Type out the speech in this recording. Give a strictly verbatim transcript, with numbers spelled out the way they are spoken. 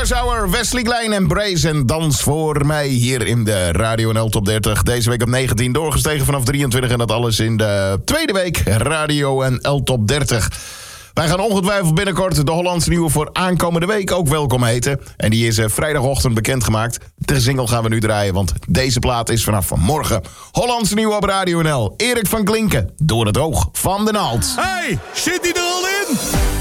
Rush Hour, Wesley Klein en Brace en Dans voor mij hier in de Radio N L Top dertig. Deze week op negentien, doorgestegen vanaf drieëntwintig en dat alles in de tweede week Radio N L Top dertig. Wij gaan ongetwijfeld binnenkort de Hollandse nieuwe voor aankomende week ook welkom heten. En die is uh, vrijdagochtend bekendgemaakt. De single gaan we nu draaien, want deze plaat is vanaf vanmorgen Hollandse nieuwe op Radio N L. Erik van Klinken, Door het oog van de naald. Hey, zit die er al in?